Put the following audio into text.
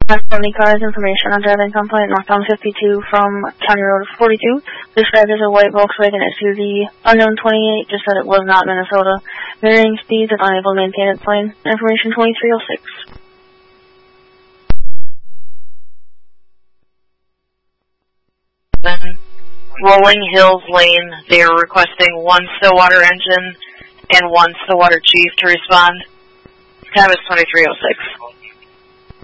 Only cars information on driving complaint northbound 52 from County Road 42. Described as a white Volkswagen SUV. Unknown 28 just said it was not Minnesota. Varying speeds and unable to maintain its lane. Information 2306. Then Rolling Hills Lane, they are requesting one Stillwater engine and one Stillwater chief to respond. Time is 2306.